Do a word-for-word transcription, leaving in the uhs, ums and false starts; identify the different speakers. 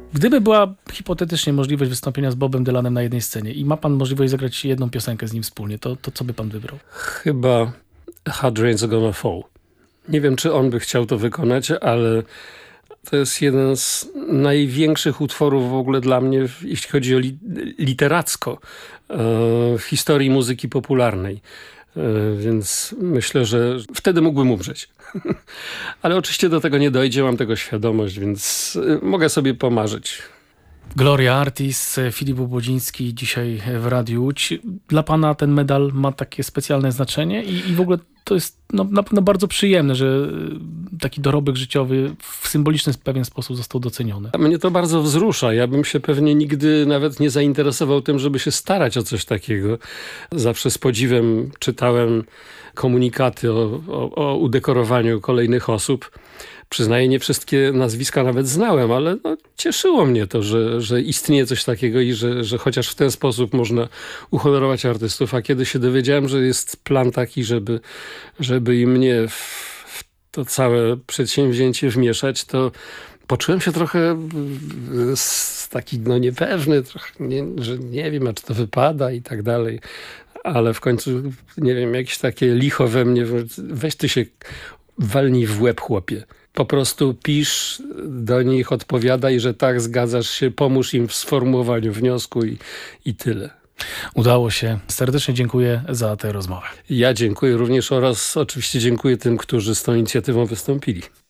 Speaker 1: Gdyby była hipotetycznie możliwość wystąpienia z Bobem Dylanem na jednej scenie i ma pan możliwość zagrać jedną piosenkę z nim wspólnie, to, to co by pan wybrał?
Speaker 2: Chyba Hard Rain's Gonna Fall. Nie wiem, czy on by chciał to wykonać, ale to jest jeden z największych utworów w ogóle dla mnie, jeśli chodzi o li literacko, e, w historii muzyki popularnej. E, więc myślę, że wtedy mógłbym umrzeć. Ale oczywiście do tego nie dojdzie, mam tego świadomość, więc mogę sobie pomarzyć.
Speaker 1: Gloria Artis, Filip Obłodziński dzisiaj w Radiu Łódź. Dla pana ten medal ma takie specjalne znaczenie i, i w ogóle to jest no, na pewno bardzo przyjemne, że taki dorobek życiowy w symboliczny pewien sposób został doceniony.
Speaker 2: Mnie to bardzo wzrusza. Ja bym się pewnie nigdy nawet nie zainteresował tym, żeby się starać o coś takiego. Zawsze z podziwem czytałem komunikaty o, o, o udekorowaniu kolejnych osób. Przyznaję, nie wszystkie nazwiska nawet znałem, ale no, cieszyło mnie to, że, że istnieje coś takiego i że, że chociaż w ten sposób można uhonorować artystów. A kiedy się dowiedziałem, że jest plan taki, żeby, żeby i mnie w, w to całe przedsięwzięcie wmieszać, to poczułem się trochę taki no, niepewny, trochę, nie, że nie wiem, a czy to wypada i tak dalej. Ale w końcu, nie wiem, jakieś takie licho we mnie, weź ty się walnij w łeb, chłopie. Po prostu pisz do nich, odpowiadaj, że tak, zgadzasz się, pomóż im w sformułowaniu wniosku i, i tyle.
Speaker 1: Udało się. Serdecznie dziękuję za tę rozmowę.
Speaker 2: Ja dziękuję również oraz oczywiście dziękuję tym, którzy z tą inicjatywą wystąpili.